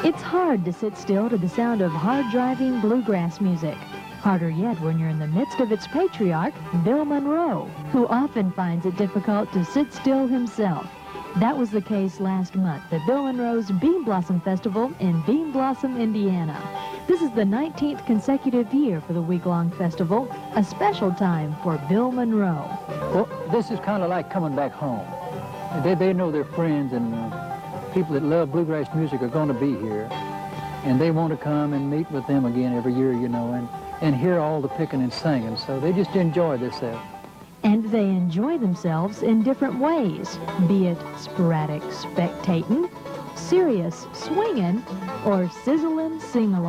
It's hard to sit still to the sound of hard-driving bluegrass music. Harder yet when you're in the midst of its patriarch, Bill Monroe, who often finds it difficult to sit still himself. That was the case last month at Bill Monroe's Bean Blossom Festival in Bean Blossom, Indiana. This is the 19th consecutive year for the week-long festival, a special time for Bill Monroe. Well, this is kind of like coming back home. They know their friends and people that love bluegrass music are going to be here, and they want to come and meet with them again every year, you know, and hear all the picking and singing, so they just enjoy themselves. And they enjoy themselves in different ways, be it sporadic spectating, serious swinging, or sizzling sing-along.